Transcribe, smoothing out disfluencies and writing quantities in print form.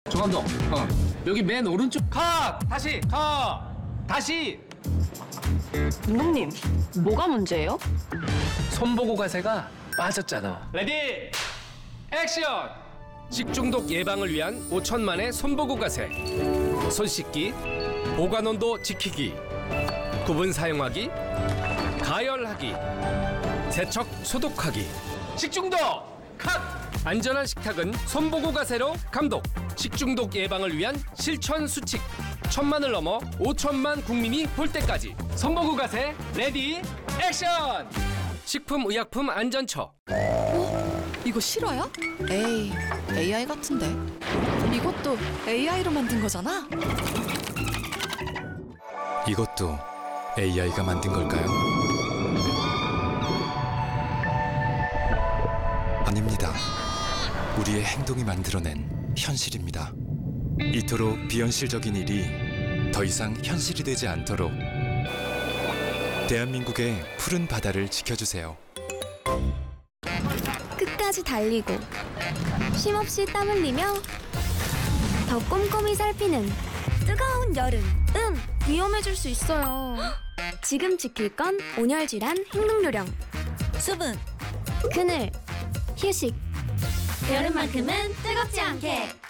조 감독, 여기 맨 오른쪽 컷! 다시! 감독님, 뭐가 문제예요? 손보고 가세가 빠졌잖아. 레디 액션! 식중독 예방을 위한 5천만의 손보고 가세. 손 씻기, 보관 온도 지키기, 구분 사용하기, 가열하기, 세척 소독하기. 식중독 컷! 안전한 식탁은 손보고 가세로 감독. 식중독 예방을 위한 실천 수칙. 1,000만을 넘어 5천만 국민이 볼 때까지. 손보고 가세 레디 액션! 식품의약품 안전처. 이거 실화야? 에이, AI 같은데. 이것도 AI로 만든 거잖아? 이것도 AI가 만든 걸까요? 아닙니다. 우리의 행동이 만들어낸 현실입니다. 이토록 비현실적인 일이 더 이상 현실이 되지 않도록 대한민국의 푸른 바다를 지켜주세요. 끝까지 달리고 쉼없이 땀 흘리며 더 꼼꼼히 살피는 뜨거운 여름. 위험해질 수 있어요. 지금 지킬 건 온열질환 행동요령. 수분, 그늘, 휴식. 여름만큼은 뜨겁지 않게